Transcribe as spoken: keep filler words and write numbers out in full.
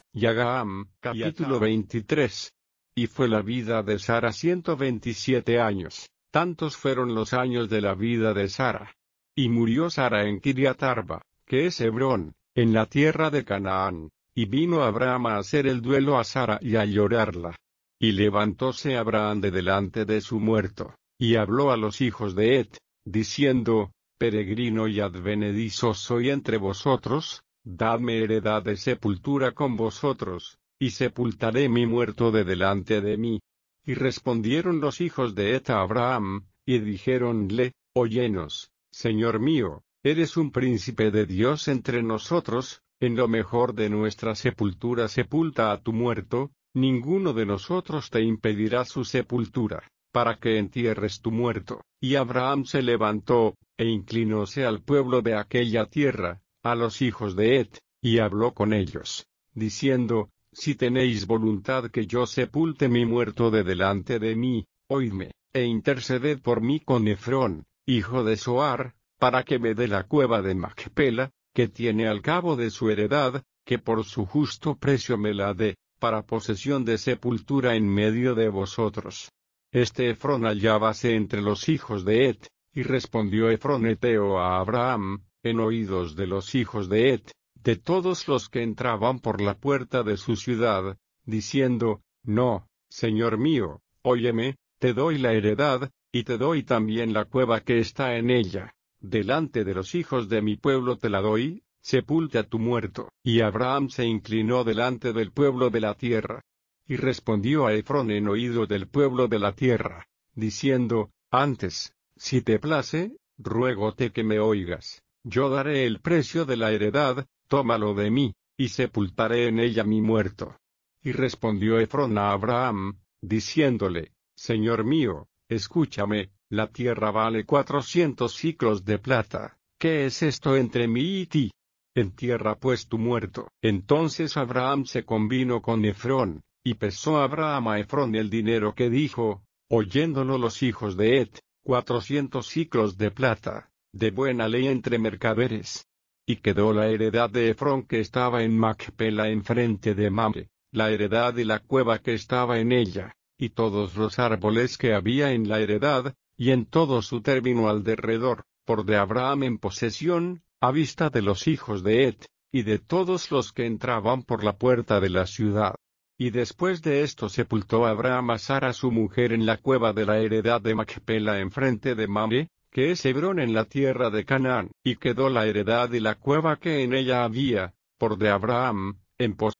Yagam, capítulo veintitrés. Y fue la vida de Sara ciento veintisiete años, tantos fueron los años de la vida de Sara. Y murió Sara en Kiriat Arba, que es Hebrón, en la tierra de Canaán, y vino Abraham a hacer el duelo a Sara y a llorarla. Y levantóse Abraham de delante de su muerto, y habló a los hijos de Het, diciendo, peregrino y advenedizo soy entre vosotros, dadme heredad de sepultura con vosotros, y sepultaré mi muerto de delante de mí. Y respondieron los hijos de Het a Abraham, y dijéronle, óyenos, Señor mío, eres un príncipe de Dios entre nosotros, en lo mejor de nuestra sepultura sepulta a tu muerto, ninguno de nosotros te impedirá su sepultura, para que entierres tu muerto. Y Abraham se levantó, e inclinóse al pueblo de aquella tierra, a los hijos de Het, y habló con ellos, diciendo, si tenéis voluntad que yo sepulte mi muerto de delante de mí, oídme, e interceded por mí con Efrón, hijo de Zohar, para que me dé la cueva de Macpela, que tiene al cabo de su heredad, que por su justo precio me la dé, para posesión de sepultura en medio de vosotros. Este Efrón hallábase entre los hijos de Het, y respondió Efrón heteo a Abraham, en oídos de los hijos de Het, de todos los que entraban por la puerta de su ciudad, diciendo, no, Señor mío, óyeme, te doy la heredad, y te doy también la cueva que está en ella, delante de los hijos de mi pueblo te la doy, sepulta tu muerto. Y Abraham se inclinó delante del pueblo de la tierra, y respondió a Efrón en oído del pueblo de la tierra, diciendo, antes, si te place, ruégote que me oigas, yo daré el precio de la heredad, tómalo de mí, y sepultaré en ella mi muerto. Y respondió Efrón a Abraham, diciéndole, Señor mío, escúchame, la tierra vale cuatrocientos siclos de plata, ¿qué es esto entre mí y ti? Entierra pues tu muerto. Entonces Abraham se convino con Efrón, y pesó Abraham a Efrón el dinero que dijo, oyéndolo los hijos de Het, cuatrocientos siclos de plata, de buena ley entre mercaderes. Y quedó la heredad de Efrón que estaba en Macpela enfrente de Mamre, la heredad y la cueva que estaba en ella, y todos los árboles que había en la heredad, y en todo su término alrededor, por de Abraham en posesión, a vista de los hijos de Het, y de todos los que entraban por la puerta de la ciudad. Y después de esto sepultó Abraham a Sara su mujer en la cueva de la heredad de Macpela enfrente de Mamre, que es Hebrón en la tierra de Canaán, y quedó la heredad y la cueva que en ella había, por de Abraham, en posesión.